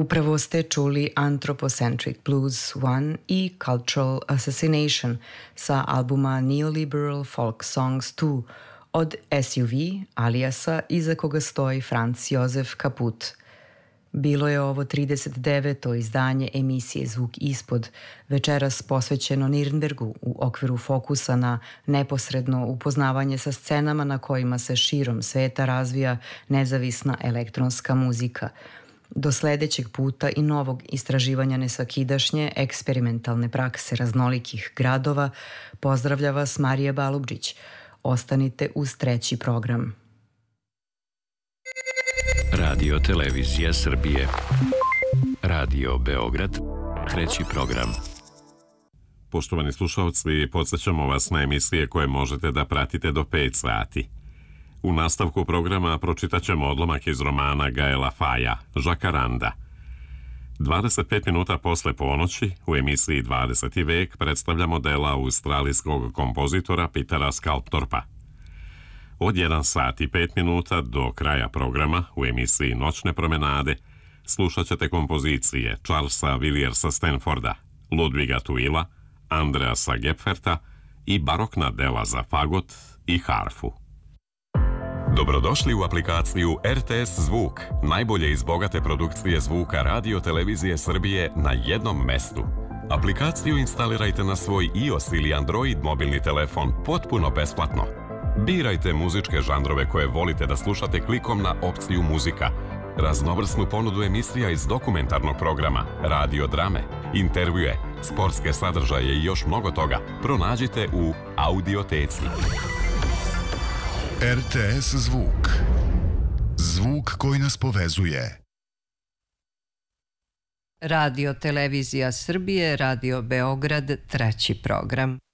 Upravo ste čuli Anthropocentric Blues 1 i Cultural Assassination sa albuma Neoliberal Folk Songs 2 od SUV, alijasa iza koga stoji Franz Josef Kaput. Bilo je ovo 39. izdanje emisije Zvuk ispod, večeras posvećeno Nirnbergu u okviru fokusa na neposredno upoznavanje sa scenama na kojima se širom sveta razvija nezavisna elektronska muzika. Do sledećeg puta i novog istraživanja nesvakidašnje eksperimentalne prakse raznolikih gradova pozdravlja vas Marija Balubđić. Ostanite uz treći program. Radio Televizija Srbije. Radio Beograd, treći program. Poštovani slušalci, podsjećamo vas na emisije koje možete da pratite do 5 sati. U nastavku programa pročitat ćemo odlomak iz romana Gaela Faja, Žakaranda. 25 minuta posle ponoći u emisiji 20. vek predstavljamo dela australijskog kompozitora Petera Sculptorpa. Od 1 sat i 5 minuta do kraja programa u emisiji Noćne promenade slušat ćete kompozicije Charlesa Villiersa Stanforda, Ludviga Tuila, Andreasa Gepferta i barokna dela za fagot i harfu. Dobrodošli u aplikaciju RTS Zvuk, najbolje iz bogate produkcije zvuka Radio Televizije Srbije na jednom mestu. Aplikaciju instalirajte na svoj iOS ili Android mobilni telefon potpuno besplatno. Birajte muzičke žanrove koje volite da slušate klikom na opciju muzika, raznovrsnu ponudu emisija iz dokumentarnog programa, radio drame, intervjue, sportske sadržaje i još mnogo toga pronađite u Audioteci. RTS Zvuk. Zvuk koji nas povezuje. Radio Televizija Srbije, Radio Beograd, treći program.